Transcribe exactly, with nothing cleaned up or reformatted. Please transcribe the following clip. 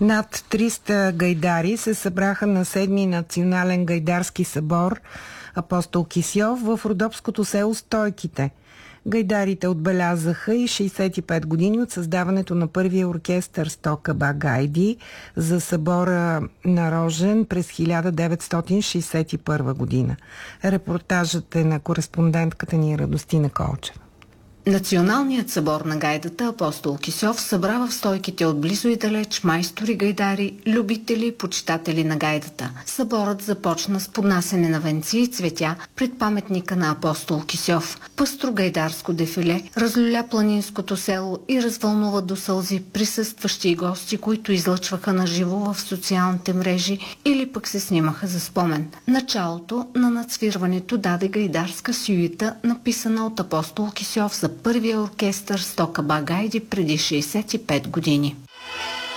Над триста гайдари се събраха на седми национален гайдарски събор Апостол Кисьов в родопското село Стойките. Гайдарите отбелязаха и шейсет и пет години от създаването на първия оркестър сто каба гайди за събора на Рожен през хиляда деветстотин шейсет и първа година. Репортажът е на кореспондентката ни Радостина Колчева. Националният събор на гайдата Апостол Кисьов събра в Стойките от близо и далеч майстори гайдари, любители и почитатели на гайдата. Съборът започна с поднасене на венци и цветя пред паметника на Апостол Кисьов. Пъстро гайдарско дефиле разлюля планинското село и развълнува до сълзи присъстващи и гости, които излъчваха на живо в социалните мрежи или пък се снимаха за спомен. Началото на нацвирването даде гайдарска сюита, написана от Апостол Кисьов за първия оркестър сто каба гайди преди шейсет и пет години.